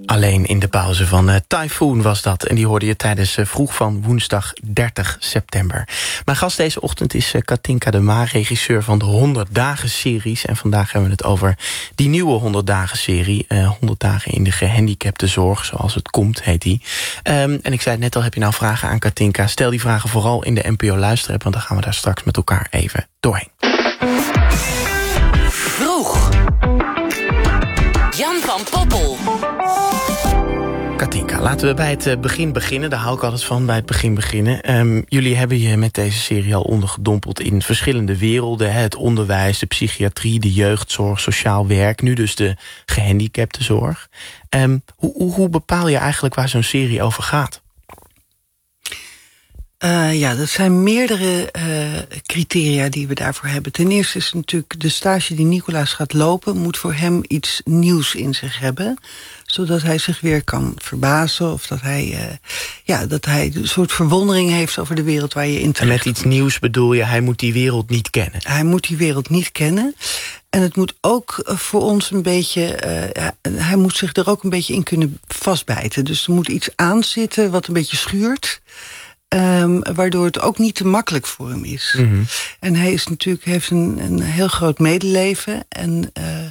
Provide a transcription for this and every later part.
Alleen in de pauze van Typhoon was dat. En die hoorde je tijdens vroeg van woensdag 30 september. Mijn gast deze ochtend is Katinka de Maar, regisseur van de 100 dagen series. En vandaag hebben we het over die nieuwe 100 dagen serie. 100 dagen in de gehandicaptenzorg, zoals het komt, heet die. En ik zei het net al, heb je nou vragen aan Katinka? Stel die vragen vooral in de NPO Luisterapp, want dan gaan we daar straks met elkaar even doorheen. Vroeg. Jan van Poppel. Katinka, laten we bij het begin beginnen. Daar hou ik altijd van, bij het begin beginnen. Jullie hebben je met deze serie al ondergedompeld in verschillende werelden. Het onderwijs, de psychiatrie, de jeugdzorg, sociaal werk. Nu dus de gehandicaptenzorg. Hoe bepaal je eigenlijk waar zo'n serie over gaat? Dat zijn meerdere criteria die we daarvoor hebben. Ten eerste is natuurlijk de stage die Nicolaas gaat lopen, moet voor hem iets nieuws in zich hebben, zodat hij zich weer kan verbazen of dat hij een soort verwondering heeft over de wereld waar je in terecht. En met iets nieuws bedoel je, hij moet die wereld niet kennen? Hij moet die wereld niet kennen. En het moet ook voor ons een beetje, hij moet zich er ook een beetje in kunnen vastbijten. Dus er moet iets aanzitten wat een beetje schuurt. Waardoor het ook niet te makkelijk voor hem is. Mm-hmm. En hij is natuurlijk, heeft een heel groot medeleven. En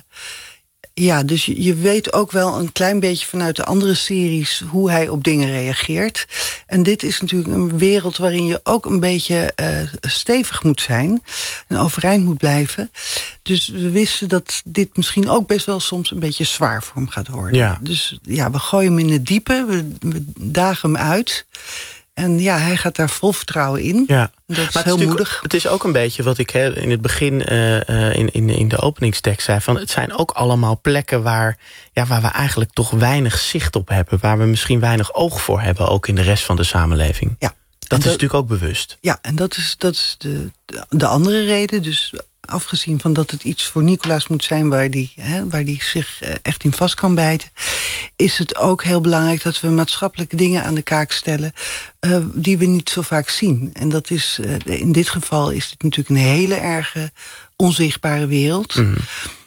dus je weet ook wel een klein beetje vanuit de andere series hoe hij op dingen reageert. En dit is natuurlijk een wereld waarin je ook een beetje stevig moet zijn. En overeind moet blijven. Dus we wisten dat dit misschien ook best wel soms een beetje zwaar voor hem gaat worden. Ja. Dus we gooien hem in het diepe, we dagen hem uit. En hij gaat daar vol vertrouwen in. Ja. Dat is heel moedig. Het is ook een beetje wat ik in het begin in de openingstekst zei. Van, het zijn ook allemaal plekken waar we eigenlijk toch weinig zicht op hebben. Waar we misschien weinig oog voor hebben. Ook in de rest van de samenleving. Ja. Dat is natuurlijk ook bewust. Ja, en dat is de andere reden. Dus afgezien van dat het iets voor Nicolaas moet zijn waar die zich echt in vast kan bijten, is het ook heel belangrijk dat we maatschappelijke dingen aan de kaak stellen die we niet zo vaak zien. En dat is, in dit geval is het natuurlijk een hele erge onzichtbare wereld. Mm.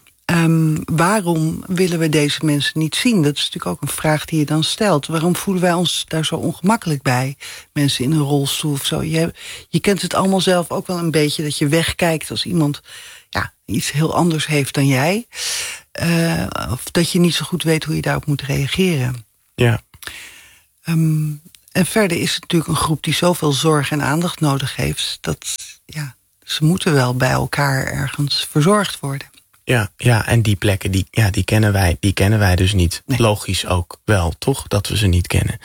Waarom willen we deze mensen niet zien? Dat is natuurlijk ook een vraag die je dan stelt. Waarom voelen wij ons daar zo ongemakkelijk bij? Mensen in een rolstoel of zo. Je kent het allemaal zelf ook wel een beetje, dat je wegkijkt als iemand iets heel anders heeft dan jij. Of dat je niet zo goed weet hoe je daarop moet reageren. Ja. En verder is het natuurlijk een groep die zoveel zorg en aandacht nodig heeft, dat ze moeten wel bij elkaar ergens verzorgd worden. Ja, en die plekken, die kennen wij dus niet. Nee. Logisch ook wel, toch? Dat we ze niet kennen.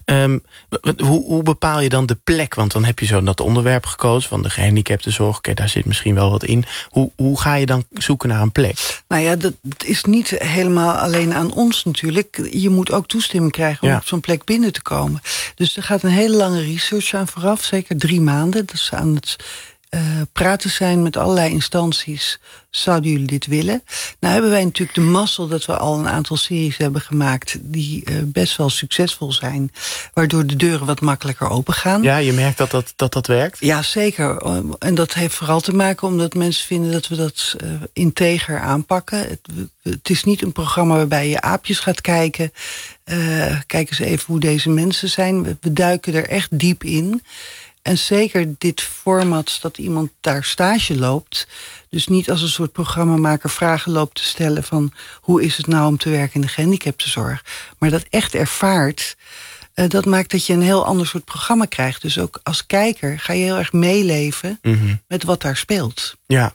Hoe bepaal je dan de plek? Want dan heb je zo dat onderwerp gekozen van de gehandicaptenzorg. Oké, daar zit misschien wel wat in. Hoe ga je dan zoeken naar een plek? Nou ja, dat is niet helemaal alleen aan ons natuurlijk. Je moet ook toestemming krijgen om op zo'n plek binnen te komen. Dus er gaat een hele lange research aan vooraf. Zeker 3 maanden. Dat is aan het praten zijn met allerlei instanties. Zouden jullie dit willen? Nou hebben wij natuurlijk de mazzel dat we al een aantal series hebben gemaakt die best wel succesvol zijn, waardoor de deuren wat makkelijker open gaan. Ja, je merkt dat werkt? Ja, zeker. En dat heeft vooral te maken omdat mensen vinden dat we dat integer aanpakken. Het is niet een programma waarbij je aapjes gaat kijken. Kijk eens even hoe deze mensen zijn. We duiken er echt diep in. En zeker dit format dat iemand daar stage loopt, dus niet als een soort programmamaker vragen loopt te stellen van hoe is het nou om te werken in de gehandicaptenzorg, maar dat echt ervaart, dat maakt dat je een heel ander soort programma krijgt. Dus ook als kijker ga je heel erg meeleven met wat daar speelt. Ja.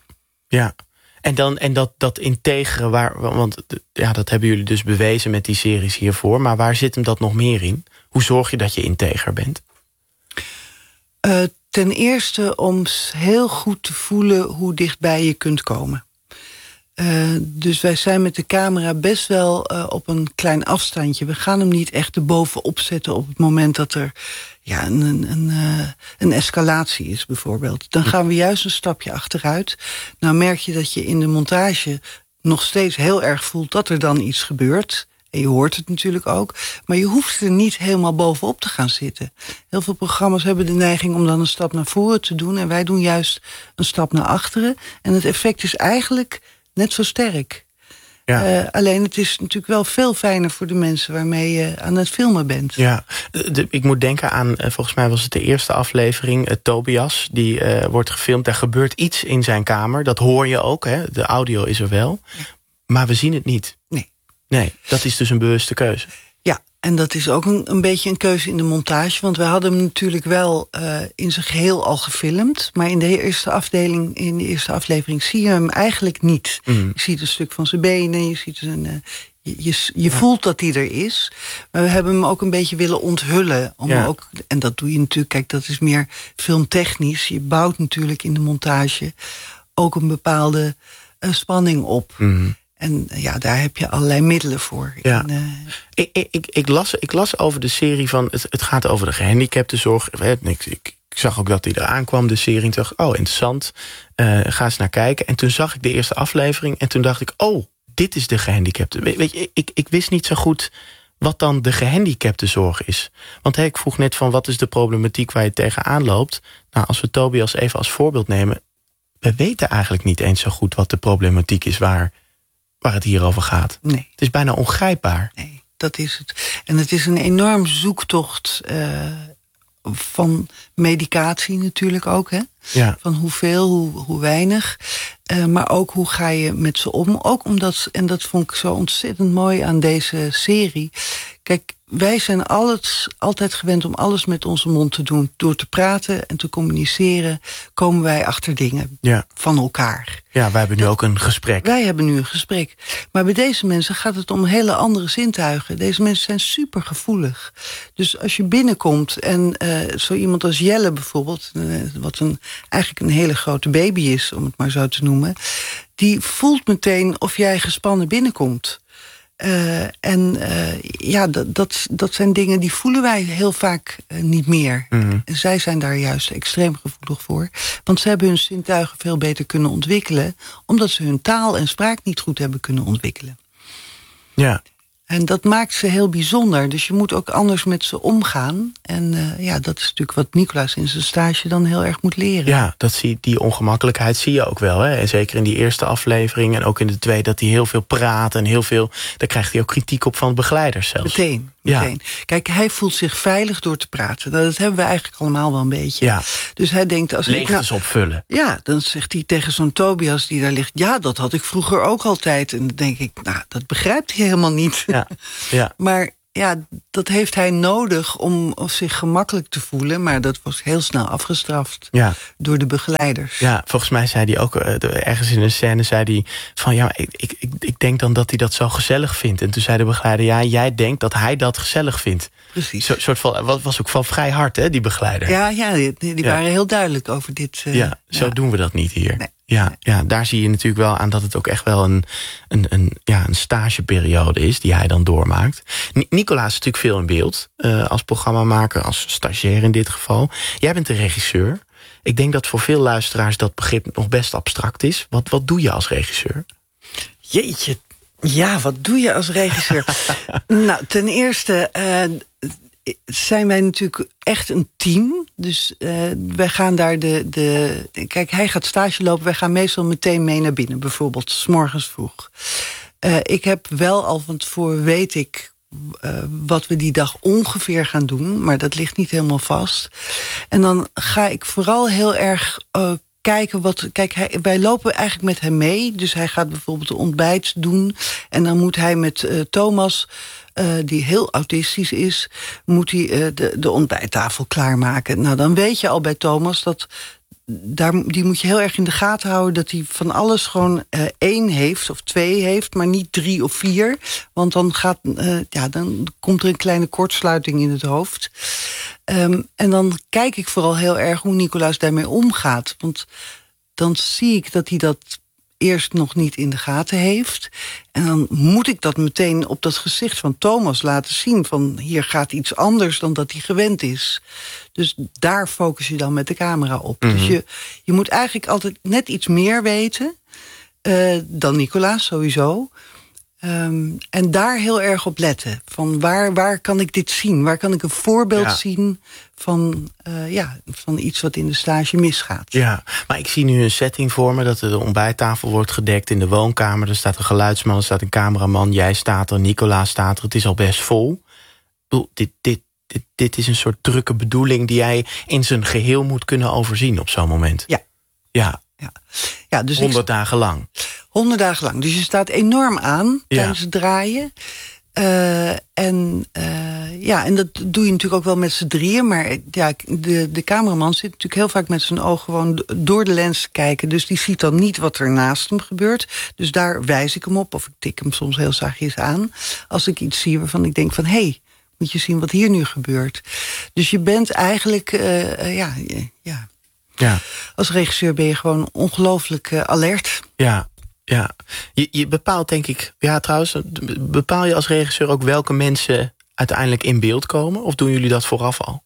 En dat integere, want dat hebben jullie dus bewezen met die series hiervoor, maar waar zit hem dat nog meer in? Hoe zorg je dat je integer bent? Ten eerste om heel goed te voelen hoe dichtbij je kunt komen. Dus wij zijn met de camera best wel op een klein afstandje. We gaan hem niet echt erbovenop zetten op het moment dat er een escalatie is bijvoorbeeld. Dan gaan we juist een stapje achteruit. Nou merk je dat je in de montage nog steeds heel erg voelt dat er dan iets gebeurt. En je hoort het natuurlijk ook. Maar je hoeft er niet helemaal bovenop te gaan zitten. Heel veel programma's hebben de neiging om dan een stap naar voren te doen. En wij doen juist een stap naar achteren. En het effect is eigenlijk net zo sterk. Ja. Alleen het is natuurlijk wel veel fijner voor de mensen waarmee je aan het filmen bent. Ja, ik moet denken aan, volgens mij was het de eerste aflevering, Tobias, die wordt gefilmd. Er gebeurt iets in zijn kamer, dat hoor je ook, hè? De audio is er wel, maar we zien het niet. Nee, dat is dus een bewuste keuze. Ja, en dat is ook een beetje een keuze in de montage. Want we hadden hem natuurlijk wel in zijn geheel al gefilmd. Maar in de eerste aflevering zie je hem eigenlijk niet. Je ziet een stuk van zijn benen, je ziet je voelt dat hij er is. Maar we hebben hem ook een beetje willen onthullen. En dat doe je natuurlijk, kijk, dat is meer filmtechnisch. Je bouwt natuurlijk in de montage ook een bepaalde spanning op. En ja, daar heb je allerlei middelen voor. Ja. Ik las over de serie van... Het gaat over de gehandicaptenzorg. Ik zag ook dat hij eraan kwam, de serie. En dacht, interessant. Ga eens naar kijken. En toen zag ik de eerste aflevering. En toen dacht ik, dit is de gehandicapte. Weet je, ik wist niet zo goed wat dan de gehandicaptenzorg is. Want ik vroeg net van, wat is de problematiek waar je tegenaan loopt? Nou, als we Tobias even als voorbeeld nemen... we weten eigenlijk niet eens zo goed wat de problematiek is waar het hier over gaat. Nee. Het is bijna ongrijpbaar. Nee, dat is het. En het is een enorm zoektocht van medicatie natuurlijk ook. Hè? Ja. Van hoeveel, hoe weinig. Maar ook hoe ga je met ze om. Ook omdat, en dat vond ik zo ontzettend mooi aan deze serie. Kijk, wij zijn altijd gewend om alles met onze mond te doen. Door te praten en te communiceren komen wij achter dingen van elkaar. Ja, wij hebben nu ook een gesprek. Wij hebben nu een gesprek. Maar bij deze mensen gaat het om hele andere zintuigen. Deze mensen zijn supergevoelig. Dus als je binnenkomt en zo iemand als Jelle bijvoorbeeld... wat eigenlijk een hele grote baby is, om het maar zo te noemen... die voelt meteen of jij gespannen binnenkomt. Dat zijn dingen die voelen wij heel vaak niet meer. En zij zijn daar juist extreem gevoelig voor. Want ze hebben hun zintuigen veel beter kunnen ontwikkelen... omdat ze hun taal en spraak niet goed hebben kunnen ontwikkelen. Ja. En dat maakt ze heel bijzonder. Dus je moet ook anders met ze omgaan. En dat is natuurlijk wat Nicolaas in zijn stage dan heel erg moet leren. Ja, die ongemakkelijkheid zie je ook wel. Hè? En zeker in die eerste aflevering en ook in de tweede... dat hij heel veel praat en heel veel... daar krijgt hij ook kritiek op van begeleiders zelfs. Meteen. Kijk, hij voelt zich veilig door te praten. Dat hebben we eigenlijk allemaal wel een beetje. Ja. Dus hij denkt... leegtes opvullen. Ja, dan zegt hij tegen zo'n Tobias die daar ligt... ja, dat had ik vroeger ook altijd. En dan denk ik, dat begrijpt hij helemaal niet. Ja. Maar ja, dat heeft hij nodig om zich gemakkelijk te voelen. Maar dat was heel snel afgestraft door de begeleiders. Ja, volgens mij zei hij ook ergens in een scène... zei hij van, ik denk dan dat hij dat zo gezellig vindt. En toen zei de begeleider, jij denkt dat hij dat gezellig vindt. Precies. Soort van, was ook van vrij hard, hè, die begeleider. Ja, die waren heel duidelijk over dit. Zo doen we dat niet hier. Nee. Ja, daar zie je natuurlijk wel aan dat het ook echt wel een stageperiode is die hij dan doormaakt. Nicolaas is natuurlijk veel in beeld als programmamaker, als stagiair in dit geval. Jij bent de regisseur. Ik denk dat voor veel luisteraars dat begrip nog best abstract is. Wat doe je als regisseur? Jeetje, wat doe je als regisseur? Nou, ten eerste... zijn wij natuurlijk echt een team. Dus wij gaan daar kijk, hij gaat stage lopen. Wij gaan meestal meteen mee naar binnen. Bijvoorbeeld 's morgens vroeg. Ik heb wel al van tevoren weet ik... wat we die dag ongeveer gaan doen. Maar dat ligt niet helemaal vast. En dan ga ik vooral heel erg... kijken wij lopen eigenlijk met hem mee. Dus hij gaat bijvoorbeeld de ontbijt doen. En dan moet hij met Thomas... die heel autistisch is, moet hij de ontbijttafel klaarmaken. Nou, dan weet je al bij Thomas dat... die moet je heel erg in de gaten houden... dat hij van alles gewoon 1 heeft of 2 heeft... maar niet 3 of 4. Want dan dan komt er een kleine kortsluiting in het hoofd. En dan kijk ik vooral heel erg hoe Nicolaas daarmee omgaat. Want dan zie ik dat hij dat... eerst nog niet in de gaten heeft. En dan moet ik dat meteen op dat gezicht van Thomas laten zien... van hier gaat iets anders dan dat hij gewend is. Dus daar focus je dan met de camera op. Dus je moet eigenlijk altijd net iets meer weten... dan Nicolaas sowieso. En daar heel erg op letten. Van waar kan ik dit zien? Waar kan ik een voorbeeld zien van iets wat in de stage misgaat? Ja, maar ik zie nu een setting voor me, dat de ontbijttafel wordt gedekt in de woonkamer. Er staat een geluidsman, er staat een cameraman, jij staat er, Nicolaas staat er. Het is al best vol. Dit is een soort drukke bedoeling die jij in zijn geheel moet kunnen overzien op zo'n moment. Ja, dus 100 dagen lang. 100 dagen lang. Dus je staat enorm aan tijdens het draaien. En dat doe je natuurlijk ook wel met z'n drieën. Maar de cameraman zit natuurlijk heel vaak met zijn oog gewoon door de lens te kijken. Dus die ziet dan niet wat er naast hem gebeurt. Dus daar wijs ik hem op. Of ik tik hem soms heel zachtjes aan. Als ik iets zie waarvan ik denk van... hey, moet je zien wat hier nu gebeurt. Dus je bent eigenlijk... Als regisseur ben je gewoon ongelooflijk alert. Ja. Je bepaalt, denk ik... Ja, trouwens, bepaal je als regisseur ook welke mensen uiteindelijk in beeld komen? Of doen jullie dat vooraf al?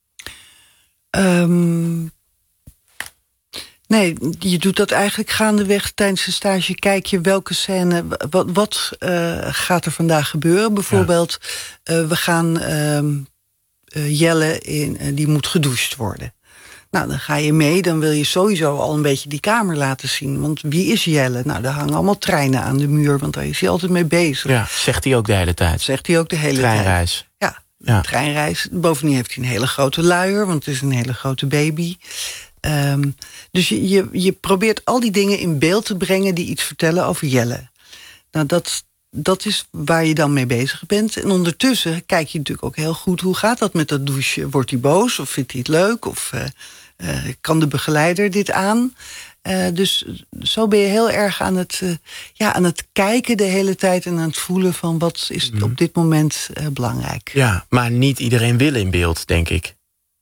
Nee, je doet dat eigenlijk gaandeweg tijdens de stage. Kijk je welke scène, wat gaat er vandaag gebeuren? Bijvoorbeeld, we gaan Jelle die moet gedoucht worden. Nou, dan ga je mee, dan wil je sowieso al een beetje die kamer laten zien. Want wie is Jelle? Nou, daar hangen allemaal treinen aan de muur, want daar is hij altijd mee bezig. Ja, zegt hij ook de hele tijd? Zegt hij ook de hele Treinreis. tijd. Ja, treinreis. Bovendien heeft hij een hele grote luier, want het is een hele grote baby. Dus je probeert al die dingen in beeld te brengen die iets vertellen over Jelle. Nou, dat is waar je dan mee bezig bent. En ondertussen kijk je natuurlijk ook heel goed... hoe gaat dat met dat douchen? Wordt hij boos of vindt hij het leuk? Of kan de begeleider dit aan? Dus zo ben je heel erg aan het kijken de hele tijd... en aan het voelen van wat is op dit moment belangrijk. Ja, maar niet iedereen wil in beeld, denk ik.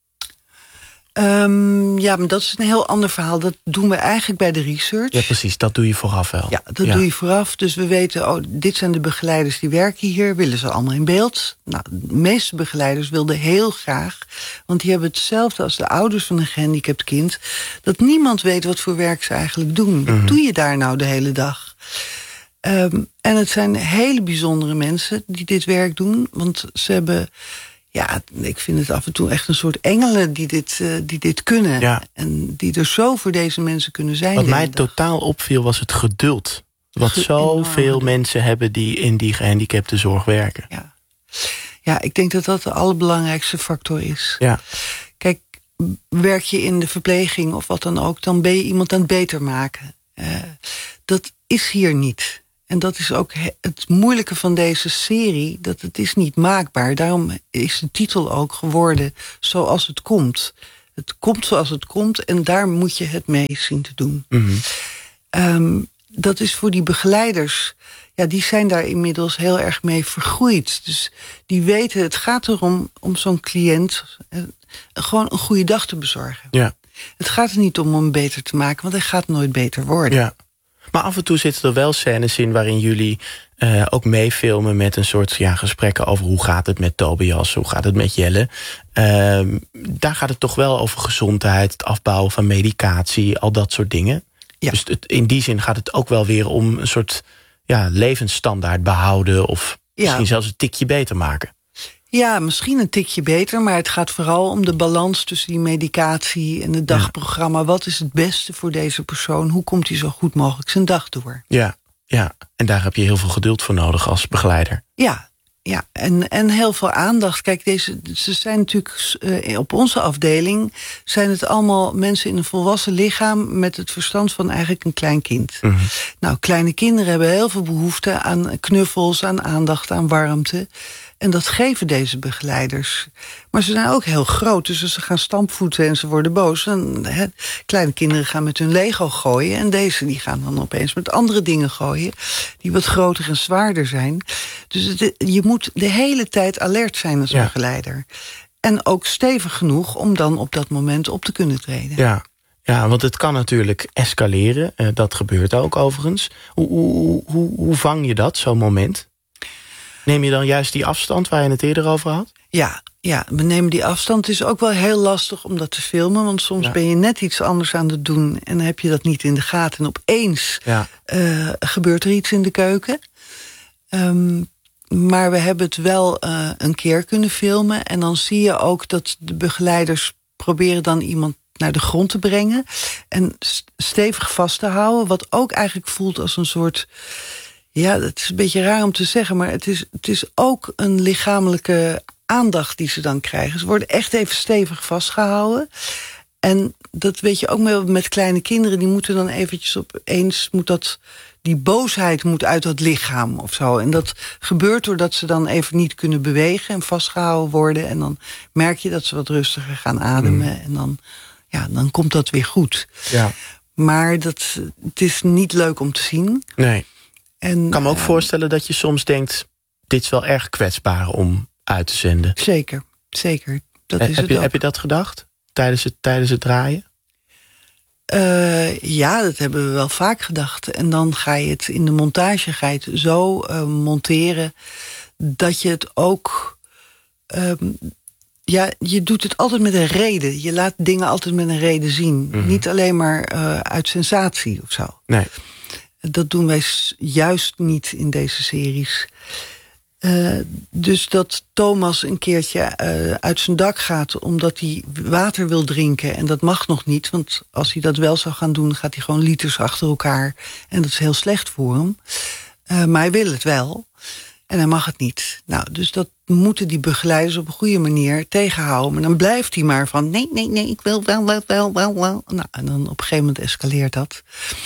Maar dat is een heel ander verhaal. Dat doen we eigenlijk bij de research. Ja, precies. Dat doe je vooraf wel. Ja, dat doe je vooraf. Dus we weten, dit zijn de begeleiders die werken hier. Willen ze allemaal in beeld? Nou, de meeste begeleiders wilden heel graag. Want die hebben hetzelfde als de ouders van een gehandicapt kind. Dat niemand weet wat voor werk ze eigenlijk doen. Wat doe je daar nou de hele dag? En het zijn hele bijzondere mensen die dit werk doen. Want ze hebben... Ja, ik vind het af en toe echt een soort engelen die dit kunnen. Ja. En die er zo voor deze mensen kunnen zijn. Wat mij totaal opviel was het geduld. Wat zoveel mensen hebben die in die gehandicapte zorg werken. Ja, ik denk dat dat de allerbelangrijkste factor is. Ja. Kijk, werk je in de verpleging of wat dan ook... dan ben je iemand aan het beter maken. Dat is hier niet. En dat is ook het moeilijke van deze serie, dat het is niet maakbaar. Daarom is de titel ook geworden Zoals het komt. Het komt zoals het komt en daar moet je het mee zien te doen. Dat is voor die begeleiders, die zijn daar inmiddels heel erg mee vergroeid. Dus die weten, het gaat erom om zo'n cliënt gewoon een goede dag te bezorgen. Ja. Het gaat er niet om hem beter te maken, want hij gaat nooit beter worden. Ja. Maar af en toe zitten er wel scènes in waarin jullie ook meefilmen met een soort gesprekken over hoe gaat het met Tobias, hoe gaat het met Jelle. Daar gaat het toch wel over gezondheid, het afbouwen van medicatie, al dat soort dingen. Ja. Dus in die zin gaat het ook wel weer om een soort levensstandaard behouden of misschien zelfs een tikje beter maken. Ja, misschien een tikje beter, maar het gaat vooral om de balans tussen die medicatie en het dagprogramma. Wat is het beste voor deze persoon? Hoe komt hij zo goed mogelijk zijn dag door? Ja, en daar heb je heel veel geduld voor nodig als begeleider. Ja, en heel veel aandacht. Kijk, ze zijn natuurlijk op onze afdeling zijn het allemaal mensen in een volwassen lichaam met het verstand van eigenlijk een klein kind. Nou, kleine kinderen hebben heel veel behoefte aan knuffels, aan aandacht, aan warmte. En dat geven deze begeleiders. Maar ze zijn ook heel groot, dus ze gaan stampvoeten en ze worden boos. En, kleine kinderen gaan met hun Lego gooien. En deze die gaan dan opeens met andere dingen gooien. Die wat groter en zwaarder zijn. Dus je moet de hele tijd alert zijn als begeleider. En ook stevig genoeg om dan op dat moment op te kunnen treden. Ja, want het kan natuurlijk escaleren. Dat gebeurt ook overigens. Hoe vang je dat, zo'n moment? Neem je dan juist die afstand waar je het eerder over had? Ja, we nemen die afstand. Het is ook wel heel lastig om dat te filmen. Want soms ben je net iets anders aan het doen en dan heb je dat niet in de gaten. En opeens gebeurt er iets in de keuken. Maar we hebben het wel een keer kunnen filmen. En dan zie je ook dat de begeleiders proberen dan iemand naar de grond te brengen. En stevig vast te houden. Wat ook eigenlijk voelt als een soort... Ja, het is een beetje raar om te zeggen, maar het is ook een lichamelijke aandacht die ze dan krijgen. Ze worden echt even stevig vastgehouden. En dat weet je ook met kleine kinderen, die moeten dan eventjes opeens... die boosheid moet uit dat lichaam of zo. En dat gebeurt doordat ze dan even niet kunnen bewegen en vastgehouden worden. En dan merk je dat ze wat rustiger gaan ademen. En dan komt dat weer goed. Ja. Maar het is niet leuk om te zien. Nee. En, ik kan me ook voorstellen dat je soms denkt... dit is wel erg kwetsbaar om uit te zenden. Zeker. Heb je dat gedacht tijdens het draaien? Ja, dat hebben we wel vaak gedacht. En dan ga je het in de montage zo monteren... dat je het ook... je doet het altijd met een reden. Je laat dingen altijd met een reden zien. Mm-hmm. Niet alleen maar uit sensatie of zo. Nee. Dat doen wij juist niet in deze series. Dus dat Thomas een keertje uit zijn dak gaat... omdat hij water wil drinken. En dat mag nog niet, want als hij dat wel zou gaan doen... gaat hij gewoon liters achter elkaar. En dat is heel slecht voor hem. Maar hij wil het wel. En hij mag het niet. Nou, dus dat moeten die begeleiders op een goede manier tegenhouden. Maar dan blijft hij maar van... nee, ik wil wel. Nou, en dan op een gegeven moment escaleert dat...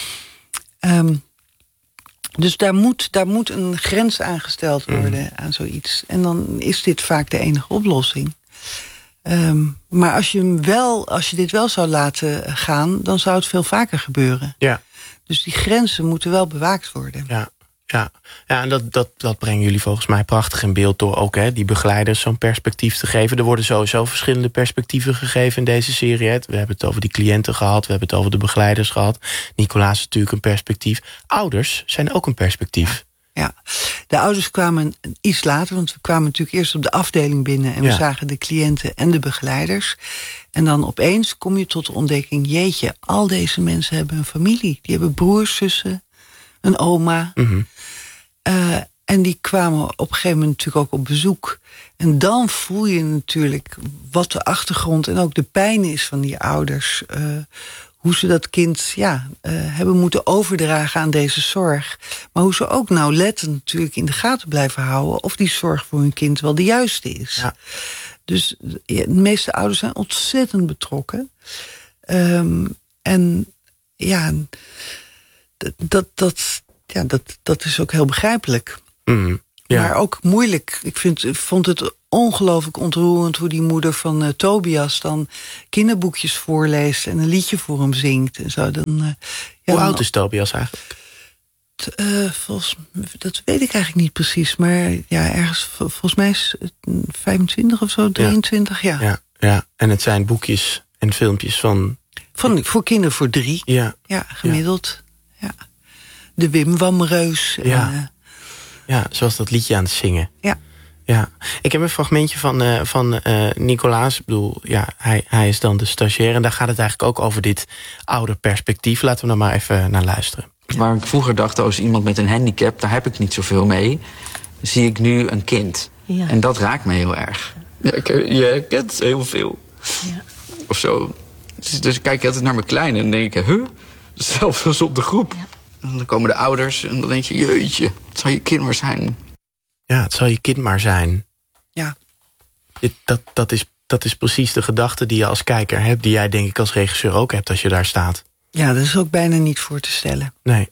Dus daar moet een grens aan gesteld worden aan zoiets. En dan is dit vaak de enige oplossing. Maar als je dit wel zou laten gaan... dan zou het veel vaker gebeuren. Ja. Dus die grenzen moeten wel bewaakt worden. Ja, en dat brengen jullie volgens mij prachtig in beeld... door ook die begeleiders zo'n perspectief te geven. Er worden sowieso verschillende perspectieven gegeven in deze serie. Hè. We hebben het over die cliënten gehad, we hebben het over de begeleiders gehad. Nicolaas is natuurlijk een perspectief. Ouders zijn ook een perspectief. Ja, de ouders kwamen iets later... want we kwamen natuurlijk eerst op de afdeling binnen... en we zagen de cliënten en de begeleiders. En dan opeens kom je tot de ontdekking... jeetje, al deze mensen hebben een familie. Die hebben broers, zussen, een oma... Mm-hmm. En die kwamen op een gegeven moment natuurlijk ook op bezoek. En dan voel je natuurlijk wat de achtergrond en ook de pijn is van die ouders. Hoe ze dat kind hebben moeten overdragen aan deze zorg. Maar hoe ze ook nauwlettend natuurlijk in de gaten blijven houden... of die zorg voor hun kind wel de juiste is. Ja. Dus de meeste ouders zijn ontzettend betrokken. En ja, dat is ook heel begrijpelijk. Ja. Maar ook moeilijk. Ik vond het ongelooflijk ontroerend... hoe die moeder van Tobias dan kinderboekjes voorleest... en een liedje voor hem zingt. En zo. Hoe oud is Tobias eigenlijk? Dat weet ik eigenlijk niet precies. Maar ja, ergens, volgens mij is het 25 of zo, 23, ja. En het zijn boekjes en filmpjes voor kinderen voor 3. Ja, gemiddeld. Ja. De Wim Wamreus. Ja, zoals dat liedje aan het zingen. Ja. Ik heb een fragmentje van Nicolaas. Ik bedoel, hij is dan de stagiair. En daar gaat het eigenlijk ook over dit ouderperspectief. Laten we dan maar even naar luisteren. Waar ik vroeger dacht, als iemand met een handicap... daar heb ik niet zoveel mee. Zie ik nu een kind. Ja. En dat raakt me heel erg. Ja, je herkent heel veel. Ja. Of zo. Dus ik kijk altijd naar mijn kleine en denk ik... zelfs als op de groep. Ja. En dan komen de ouders en dan denk je... jeetje, het zal je kind maar zijn. Ja, het zal je kind maar zijn. Ja. Dat is precies de gedachte die je als kijker hebt... die jij denk ik als regisseur ook hebt als je daar staat. Ja, dat is ook bijna niet voor te stellen. Nee.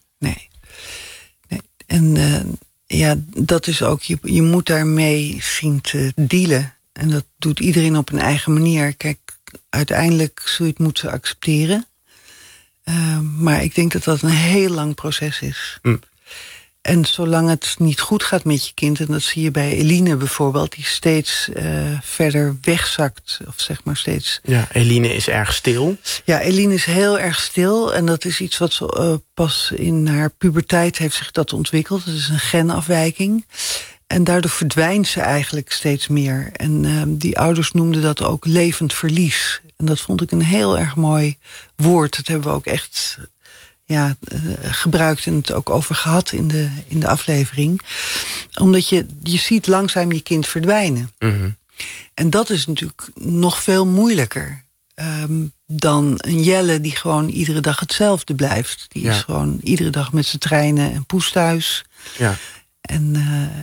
En dat is ook... Je moet daarmee zien te dealen. En dat doet iedereen op een eigen manier. Kijk, uiteindelijk zul je het moeten accepteren... maar ik denk dat dat een heel lang proces is. En zolang het niet goed gaat met je kind... en dat zie je bij Eline bijvoorbeeld... die steeds verder wegzakt. Of zeg maar steeds... Ja, Eline is erg stil. Ja, Eline is heel erg stil. En dat is iets wat ze pas in haar puberteit heeft zich dat ontwikkeld. Dat is een genafwijking. En daardoor verdwijnt ze eigenlijk steeds meer. En die ouders noemden dat ook levend verlies. En dat vond ik een heel erg mooi woord. Dat hebben we ook echt gebruikt en het ook over gehad in de aflevering. Omdat je ziet langzaam je kind verdwijnen. Mm-hmm. En dat is natuurlijk nog veel moeilijker dan een Jelle die gewoon iedere dag hetzelfde blijft. Die is gewoon iedere dag met zijn treinen en poes thuis. Ja. En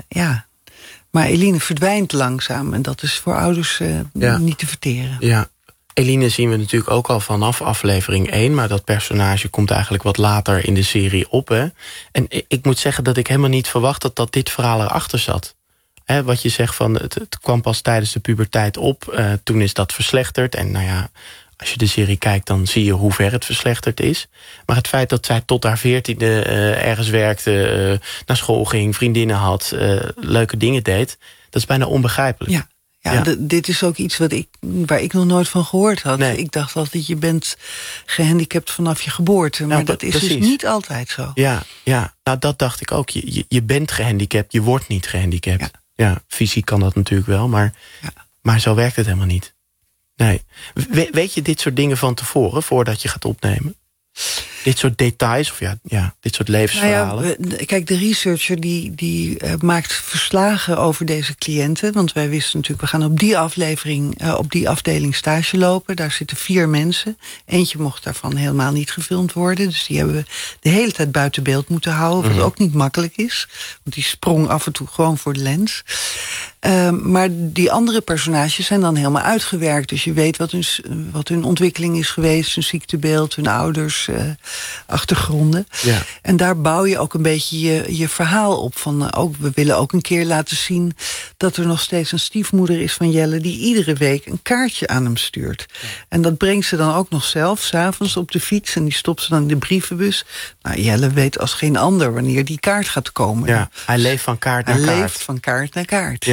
maar Eline verdwijnt langzaam. En dat is voor ouders niet te verteren. Ja. Eline zien we natuurlijk ook al vanaf aflevering 1... maar dat personage komt eigenlijk wat later in de serie op. Hè? En ik moet zeggen dat ik helemaal niet verwacht dat dit verhaal erachter zat. Hè, wat je zegt, van het kwam pas tijdens de puberteit op. Toen is dat verslechterd. En nou ja, als je de serie kijkt, dan zie je hoe ver het verslechterd is. Maar het feit dat zij tot haar 14e ergens werkte... naar school ging, vriendinnen had, leuke dingen deed... dat is bijna onbegrijpelijk. Ja. Ja. Dit is ook iets waar ik nog nooit van gehoord had. Nee. Ik dacht altijd, je bent gehandicapt vanaf je geboorte. Maar dat is precies. Dus niet altijd zo. Ja, nou dat dacht ik ook. Je bent gehandicapt, je wordt niet gehandicapt. Ja, fysiek kan dat natuurlijk wel, maar zo werkt het helemaal niet. Nee. Weet je dit soort dingen van tevoren, voordat je gaat opnemen? Dit soort details, of dit soort levensverhalen? Nou ja, kijk, de researcher die maakt verslagen over deze cliënten. Want wij wisten natuurlijk, we gaan op die afdeling stage lopen. Daar zitten 4 mensen. Eentje mocht daarvan helemaal niet gefilmd worden. Dus die hebben we de hele tijd buiten beeld moeten houden. Wat ook niet makkelijk is. Want die sprong af en toe gewoon voor de lens. Maar die andere personages zijn dan helemaal uitgewerkt. Dus je weet wat hun ontwikkeling is geweest. Hun ziektebeeld, hun ouders, achtergronden. Ja. En daar bouw je ook een beetje je verhaal op. We willen ook een keer laten zien dat er nog steeds een stiefmoeder is van Jelle... die iedere week een kaartje aan hem stuurt. Ja. En dat brengt ze dan ook nog zelf, 's avonds op de fiets... en die stopt ze dan in de brievenbus. Nou, Jelle weet als geen ander wanneer die kaart gaat komen. Ja, hij leeft van kaart naar kaart. Hij leeft van kaart naar kaart.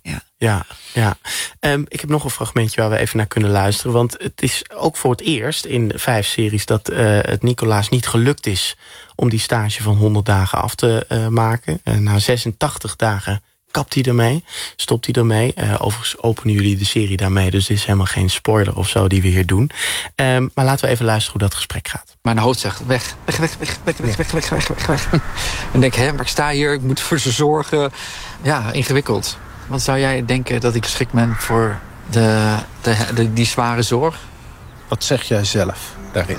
Ja. Ik heb nog een fragmentje waar we even naar kunnen luisteren. Want het is ook voor het eerst in 5 series... dat het Nicolaas niet gelukt is om die stage van 100 dagen af te maken. Na 86 dagen kapt hij ermee, stopt hij ermee. Overigens openen jullie de serie daarmee... dus dit is helemaal geen spoiler of zo die we hier doen. Maar laten we even luisteren hoe dat gesprek gaat. Mijn hoofd zegt, weg. En denk, maar ik sta hier, ik moet voor ze zorgen. Ja, ingewikkeld. Wat zou jij denken dat ik geschikt ben voor die zware zorg? Wat zeg jij zelf daarin?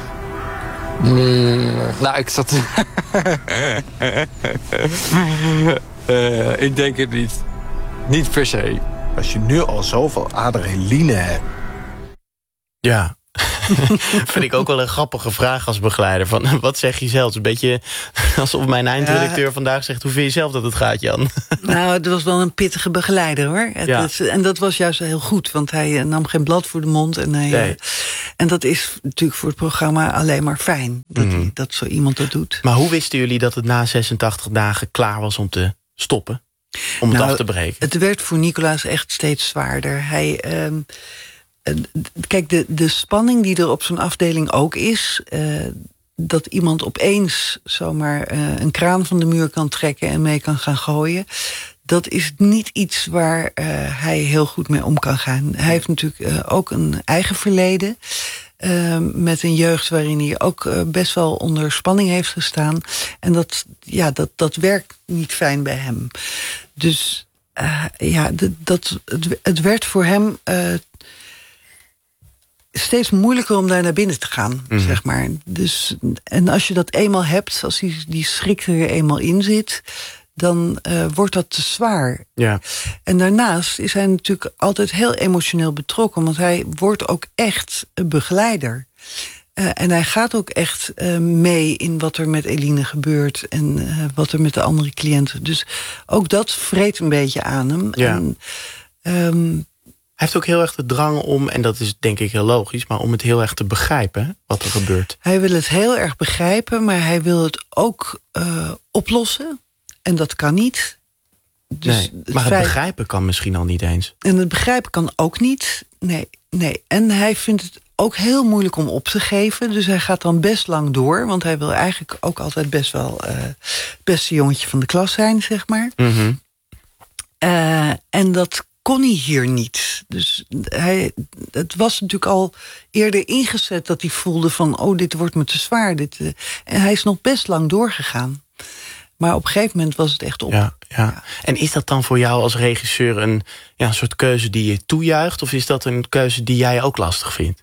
Nou, ik zat... ik denk het niet. Niet per se. Als je nu al zoveel adrenaline hebt. Ja. Vind ik ook wel een grappige vraag als begeleider. Van, wat zeg je zelf? Een beetje alsof mijn eindredacteur vandaag zegt... hoe vind je zelf dat het gaat, Jan? Nou, het was wel een pittige begeleider, hoor. En dat was juist heel goed. Want hij nam geen blad voor de mond. En dat is natuurlijk voor het programma alleen maar fijn. Dat zo iemand dat doet. Maar hoe wisten jullie dat het na 86 dagen klaar was om te stoppen? Om het af te breken? Het werd voor Nicolaas echt steeds zwaarder. Kijk, de spanning die er op zo'n afdeling ook is... dat iemand opeens zomaar een kraan van de muur kan trekken... en mee kan gaan gooien... dat is niet iets waar hij heel goed mee om kan gaan. Hij heeft natuurlijk ook een eigen verleden... met een jeugd waarin hij ook best wel onder spanning heeft gestaan. En dat werkt niet fijn bij hem. Dus het werd voor hem... steeds moeilijker om daar naar binnen te gaan, zeg maar. Dus, en als je dat eenmaal hebt, als die schrik er eenmaal in zit... dan wordt dat te zwaar. Ja. En daarnaast is hij natuurlijk altijd heel emotioneel betrokken... want hij wordt ook echt een begeleider. En hij gaat ook echt mee in wat er met Eline gebeurt... en wat er met de andere cliënten. Dus ook dat vreet een beetje aan hem. Ja. Hij heeft ook heel erg de drang om, en dat is denk ik heel logisch... maar om het heel erg te begrijpen, wat er gebeurt. Hij wil het heel erg begrijpen, maar hij wil het ook oplossen. En dat kan niet. Dus maar het begrijpen kan misschien al niet eens. En het begrijpen kan ook niet. Nee. En hij vindt het ook heel moeilijk om op te geven. Dus hij gaat dan best lang door. Want hij wil eigenlijk ook altijd best wel... het beste jongetje van de klas zijn, zeg maar. En dat kon hij hier niet. Dus het was natuurlijk al eerder ingezet dat hij voelde van... dit wordt me te zwaar. En hij is nog best lang doorgegaan. Maar op een gegeven moment was het echt op. Ja. En is dat dan voor jou als regisseur een soort keuze die je toejuicht? Of is dat een keuze die jij ook lastig vindt?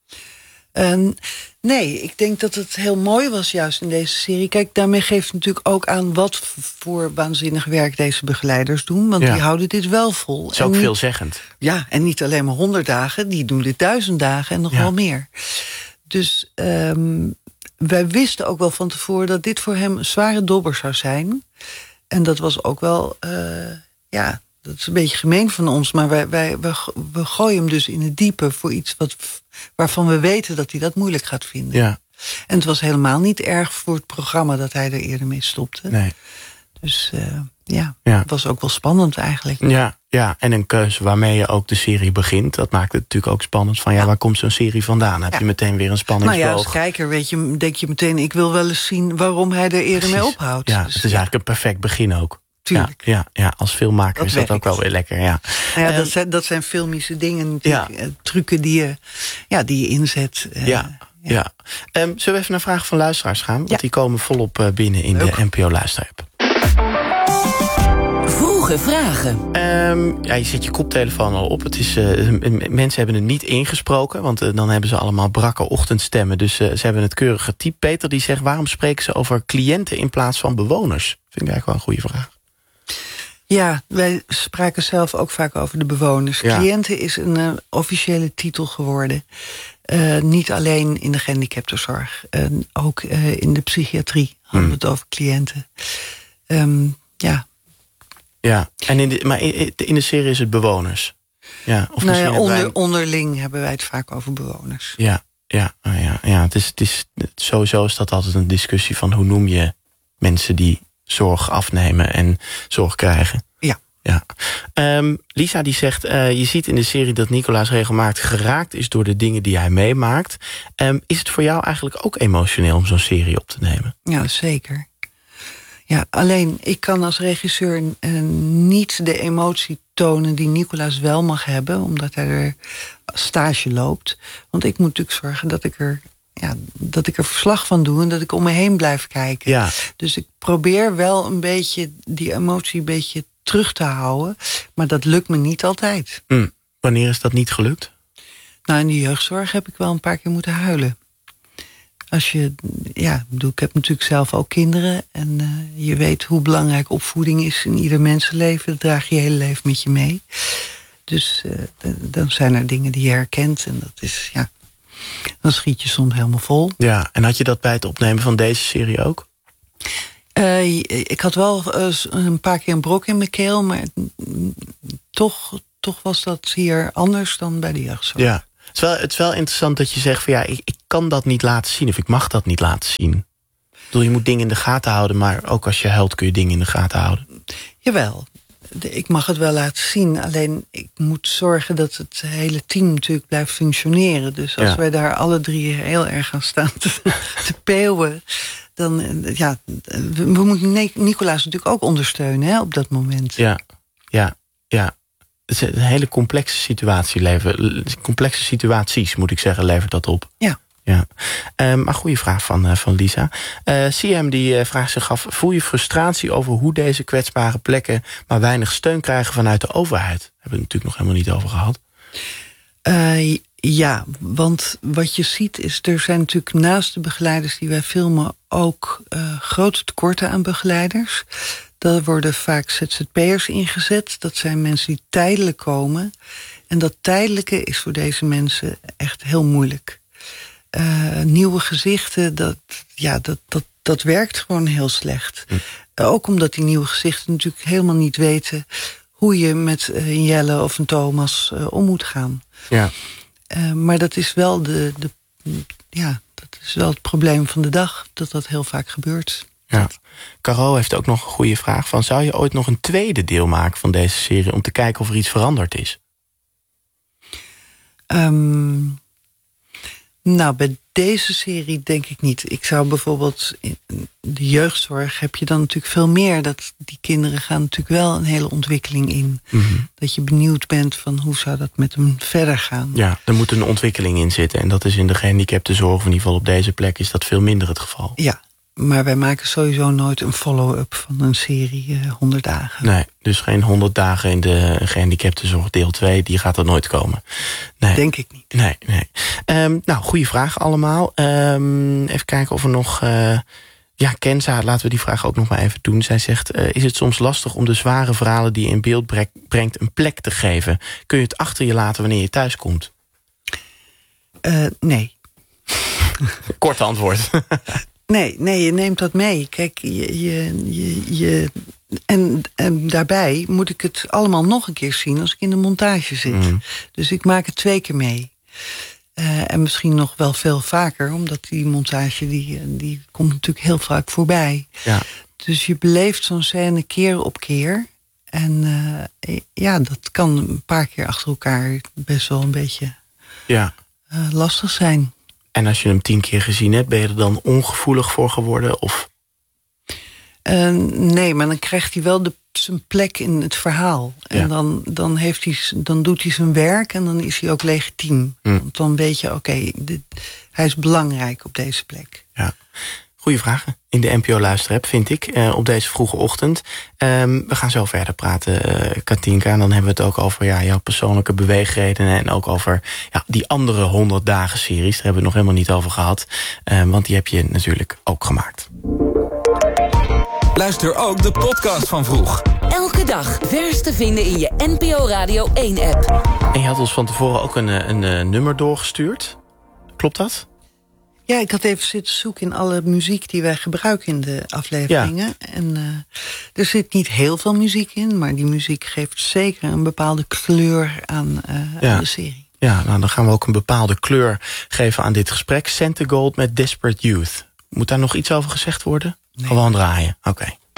Nee, ik denk dat het heel mooi was juist in deze serie. Kijk, daarmee geeft het natuurlijk ook aan... wat voor waanzinnig werk deze begeleiders doen. Want die houden dit wel vol. Dat is ook veelzeggend. Ja, en niet alleen maar 100 dagen. Die doen dit 1000 dagen en nog wel meer. Dus wij wisten ook wel van tevoren... dat dit voor hem een zware dobber zou zijn. En dat was ook wel... dat is een beetje gemeen van ons. Maar we gooien hem dus in het diepe voor iets waarvan we weten dat hij dat moeilijk gaat vinden. Ja. En het was helemaal niet erg voor het programma dat hij er eerder mee stopte. Nee. Dus het was ook wel spannend eigenlijk. Ja, en een keuze waarmee je ook de serie begint. Dat maakt het natuurlijk ook spannend van waar komt zo'n serie vandaan? Heb je meteen weer een spanningsboog. Maar als kijker denk je meteen... ik wil wel eens zien waarom hij er eerder mee ophoudt. Ja, dus het is eigenlijk een perfect begin ook. Tuurlijk. Ja, als filmmaker is dat ook wel weer lekker. Ja. Dat zijn filmische dingen natuurlijk. Trucken die je inzet. Ja. Zullen we even naar vragen van luisteraars gaan? Want die komen volop binnen in de NPO Luister-app. Vroege vragen. Je zet je koptelefoon al op. Het is, mensen hebben het niet ingesproken, want dan hebben ze allemaal brakke ochtendstemmen. Dus ze hebben het keurig getypt. Peter die zegt, waarom spreken ze over cliënten in plaats van bewoners? Vind ik eigenlijk wel een goede vraag. Ja, wij spraken zelf ook vaak over de bewoners. Ja. Cliënten is een officiële titel geworden. Niet alleen in de gehandicaptenzorg. Ook in de psychiatrie hadden we het over cliënten. Ja, maar in de serie is het bewoners. Ja, of onderling hebben wij het vaak over bewoners. Ja. Het is sowieso is dat altijd een discussie van hoe noem je mensen die zorg afnemen en zorg krijgen. Ja. Lisa die zegt, je ziet in de serie dat Nicolaas regelmatig geraakt is door de dingen die hij meemaakt. Is het voor jou eigenlijk ook emotioneel om zo'n serie op te nemen? Ja, zeker. Ja, alleen ik kan als regisseur niet de emotie tonen die Nicolaas wel mag hebben, omdat hij er stage loopt. Want ik moet natuurlijk zorgen dat ik er verslag van doe en dat ik om me heen blijf kijken. Ja. Dus ik probeer wel een beetje die emotie een beetje terug te houden. Maar dat lukt me niet altijd. Wanneer is dat niet gelukt? Nou, in de jeugdzorg heb ik wel een paar keer moeten huilen. Ik heb natuurlijk zelf ook kinderen. En je weet hoe belangrijk opvoeding is in ieder mensenleven. Dat draag je hele leven met je mee. Dus dan zijn er dingen die je herkent. En dat is, dan schiet je soms helemaal vol. Ja, en had je dat bij het opnemen van deze serie ook? Ik had wel een paar keer een brok in mijn keel. Maar toch was dat hier anders dan bij de jeugdzorg. Ja. Het is wel interessant dat je zegt van ik kan dat niet laten zien of ik mag dat niet laten zien. Ik bedoel, je moet dingen in de gaten houden, maar ook als je huilt kun je dingen in de gaten houden. Jawel, ik mag het wel laten zien. Alleen ik moet zorgen dat het hele team natuurlijk blijft functioneren. Dus als wij daar alle drie heel erg gaan staan te peeuwen, dan we moeten Nicolaas natuurlijk ook ondersteunen op dat moment. Ja. Het is een hele complexe complexe situaties, moet ik zeggen, levert dat op. Ja. Maar goede vraag van Lisa. CM die vraagt zich af, voel je frustratie over hoe deze kwetsbare plekken maar weinig steun krijgen vanuit de overheid? Daar hebben we het natuurlijk nog helemaal niet over gehad. Ja, want wat je ziet is, er zijn natuurlijk naast de begeleiders die wij filmen ook grote tekorten aan begeleiders. Daar worden vaak ZZP'ers ingezet. Dat zijn mensen die tijdelijk komen. En dat tijdelijke is voor deze mensen echt heel moeilijk. Nieuwe gezichten, dat werkt gewoon heel slecht. Ook omdat die nieuwe gezichten natuurlijk helemaal niet weten hoe je met een Jelle of een Thomas om moet gaan. Ja. Maar dat is wel dat is wel het probleem van de dag, dat heel vaak gebeurt. Ja. Caro heeft ook nog een goede vraag van, zou je ooit nog een tweede deel maken van deze serie om te kijken of er iets veranderd is? Nou, bij deze serie denk ik niet. Ik zou bijvoorbeeld in de jeugdzorg heb je dan natuurlijk veel meer. Dat die kinderen gaan natuurlijk wel een hele ontwikkeling in. Mm-hmm. Dat je benieuwd bent van hoe zou dat met hem verder gaan. Ja, er moet een ontwikkeling in zitten. En dat is in de gehandicaptenzorg, of in ieder geval op deze plek, is dat veel minder het geval. Ja, maar wij maken sowieso nooit een follow-up van een serie 100 dagen. Nee, dus geen 100 dagen in de gehandicaptenzorg deel 2, die gaat er nooit komen. Nee. Denk ik niet. Nee. Nou, goede vraag allemaal. Even kijken of er nog... Ja, Kenza, laten we die vraag ook nog maar even doen. Zij zegt, is het soms lastig om de zware verhalen die je in beeld brengt een plek te geven? Kun je het achter je laten wanneer je thuis komt? Nee. Kort antwoord. Nee, je neemt dat mee. Kijk, en daarbij moet ik het allemaal nog een keer zien als ik in de montage zit. Mm. Dus ik maak het 2 keer mee. En misschien nog wel veel vaker, omdat die montage die komt natuurlijk heel vaak voorbij. Ja. Dus je beleeft zo'n scène keer op keer. En dat kan een paar keer achter elkaar best wel een beetje lastig zijn. En als je hem 10 keer gezien hebt, ben je er dan ongevoelig voor geworden? Of? Nee, maar dan krijgt hij wel zijn plek in het verhaal. En dan doet hij zijn werk en dan is hij ook legitiem. Want dan weet je, oké, hij is belangrijk op deze plek. Ja. Goeie vragen in de NPO-luisterapp, vind ik, op deze vroege ochtend. We gaan zo verder praten, Katinka. En dan hebben we het ook over jouw persoonlijke beweegredenen en ook over die andere 100 dagen series. Daar hebben we het nog helemaal niet over gehad. Want die heb je natuurlijk ook gemaakt. Luister ook de podcast van Vroeg. Elke dag vers te vinden in je NPO Radio 1-app. En je had ons van tevoren ook een nummer doorgestuurd. Klopt dat? Ja, ik had even zitten zoeken in alle muziek die wij gebruiken in de afleveringen. Ja. En er zit niet heel veel muziek in, maar die muziek geeft zeker een bepaalde kleur aan de serie. Ja, nou dan gaan we ook een bepaalde kleur geven aan dit gesprek. Santigold met Desperate Youth. Moet daar nog iets over gezegd worden? Nee. Gewoon draaien, oké.